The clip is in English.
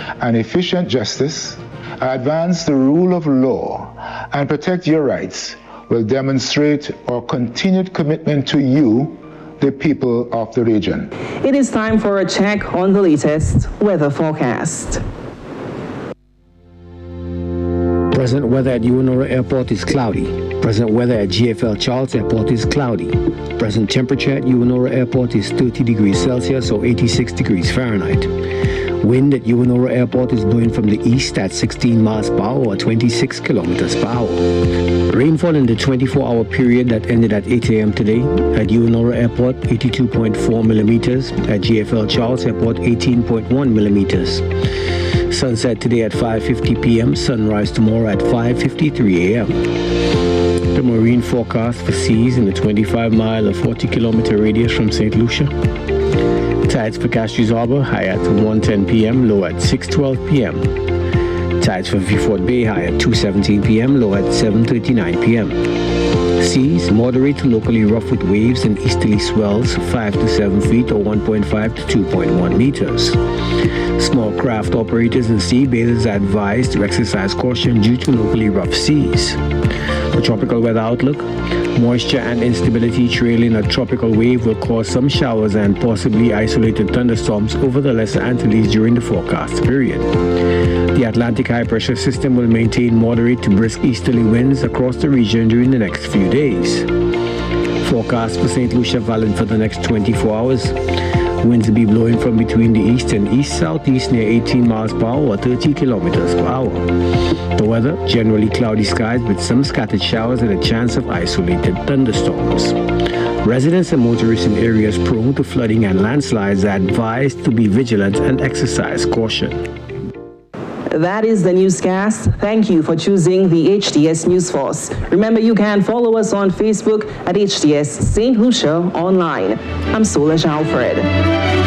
and efficient justice, advance the rule of law, and protect your rights will demonstrate our continued commitment to you, the people of the region. It is time for a check on the latest weather forecast. Present weather at Uwharrie Airport is cloudy. Present weather at GFL Charles Airport is cloudy. Present temperature at Uwharrie Airport is 30 degrees Celsius or 86 degrees Fahrenheit. Wind at Uwharrie Airport is blowing from the east at 16 miles per hour or 26 kilometers per hour. Rainfall in the 24-hour period that ended at 8 a.m. today at Uwharrie Airport, 82.4 millimeters. At GFL Charles Airport, 18.1 millimeters. Sunset today at 5:50 p.m. Sunrise tomorrow at 5:53 a.m. The marine forecast for seas in the 25-mile or 40-kilometer radius from St. Lucia. Tides for Castries Harbour high at 1:10 p.m., low at 6:12 p.m. Tides for Vieux Bay high at 2:17 p.m., low at 7:39 p.m. Seas moderate to locally rough with waves and easterly swells 5 to 7 feet or 1.5 to 2.1 meters. Small craft operators and sea bathers are advised to exercise caution due to locally rough seas. The tropical weather outlook: moisture and instability trailing a tropical wave will cause some showers and possibly isolated thunderstorms over the Lesser Antilles during the forecast period. The Atlantic high pressure system will maintain moderate to brisk easterly winds across the region during the next few days. Forecast for St. Lucia valid for the next 24 hours. Winds will be blowing from between the east and east-southeast near 18 miles per hour or 30 kilometers per hour. The weather: generally cloudy skies with some scattered showers and a chance of isolated thunderstorms. Residents and motorists in areas prone to flooding and landslides are advised to be vigilant and exercise caution. That is the newscast. Thank you for choosing the HTS News Force. Remember, you can follow us on Facebook at HTS St. Lucia Online. I'm Solange Alfred.